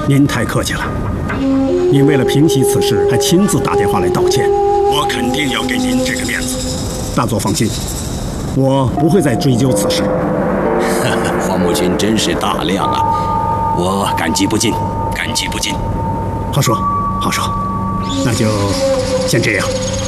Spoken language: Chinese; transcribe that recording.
您太客气了。您为了平息此事，还亲自打电话来道歉，我肯定要给您这个面子。大佐放心，我不会再追究此事。 黄木君真是大量啊，我感激不尽，感激不尽。 好说，好说，那就先这样。